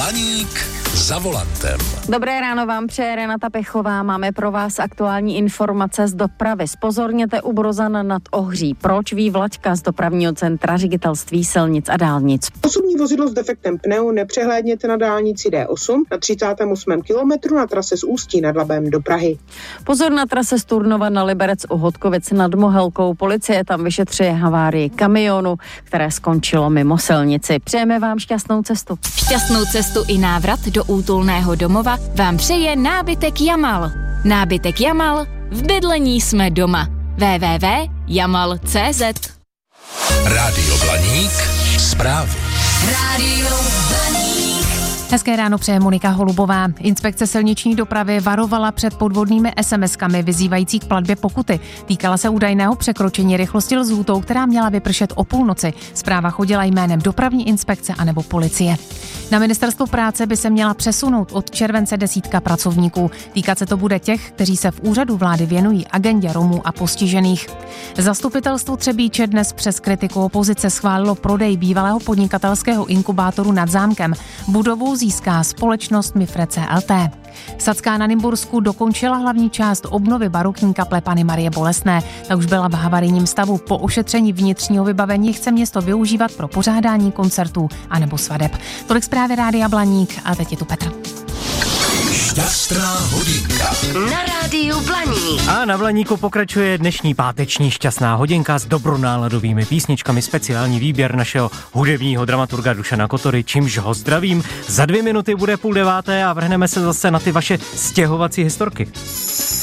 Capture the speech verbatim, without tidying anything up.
Blaník za volantem. Dobré ráno vám přeje Renata Pechová. Máme pro vás aktuální informace z dopravy. Spozorněte u Brozan nad Ohří. Proč, ví Vlaďka z dopravního centra Ředitelství silnic a dálnic. Osobní vozidlo s defektem pneu nepřehlédněte na dálnici D osm na třicátém osmém kilometru na trase z Ústí nad Labem do Prahy. Pozor na trase z Turnova na Liberec u Hodkovic nad Mohelkou. Policie tam vyšetřuje havárii kamionu, které skončilo mimo silnici. Přejeme vám šťastnou cestu. Šťastnou cestu i návrat do útulného domova vám přeje nábytek Jamal. Nábytek Jamal, v bydlení jsme doma. w w w tečka jamal tečka cé zet. Rádio Blaník, zprávy. Rádio Blaník. Hezké ráno přeje Monika Holubová. Inspekce silniční dopravy varovala před podvodnými es em eskami vyzývající k platbě pokuty. Týkala se údajného překročení rychlosti lhůtou, která měla vypršet o půlnoci. Zpráva chodila jménem dopravní inspekce anebo policie. Na ministerstvo práce by se měla přesunout od července desítka pracovníků. Týkat se to bude těch, kteří se v úřadu vlády věnují agendě Romů a postižených. Zastupitelstvo Třebíče dnes přes kritiku opozice schválilo prodej bývalého podnikatelského inkubátoru nad zámkem. Budovu získá společnost Mifre C L T. Sacká na Nymbursku dokončila hlavní část obnovy barokní kaple Panny Marie Bolestné. Ta už byla v havarijním stavu. Po ošetření vnitřního vybavení chce město využívat pro pořádání koncertů anebo svadeb. Tolik zprávy Rádia Blaník a teď je tu Petr. Šťastná hodinka. Na rádiu Blaník. A na Blaníku pokračuje dnešní páteční šťastná hodinka s dobronáladovými písničkami. Speciální výběr našeho hudebního dramaturga Dušana Kotory, čímž ho zdravím. Za dvě minuty bude půl deváté a vrhneme se zase na ty vaše stěhovací historky.